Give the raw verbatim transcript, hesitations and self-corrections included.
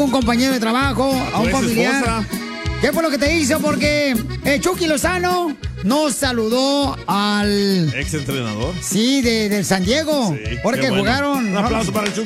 un compañero de trabajo, a un ex familiar. esposa. ¿Qué fue lo que te hizo? Porque el Chucky Lozano no saludó al... Ex entrenador. Sí, de, del San Diego. Sí, porque qué bueno. jugaron... Un aplauso para el Chucky.